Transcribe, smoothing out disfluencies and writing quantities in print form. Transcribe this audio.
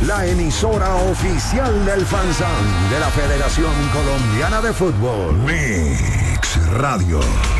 la emisora oficial del FanZón de la Federación Colombiana de Fútbol. Mix Radio.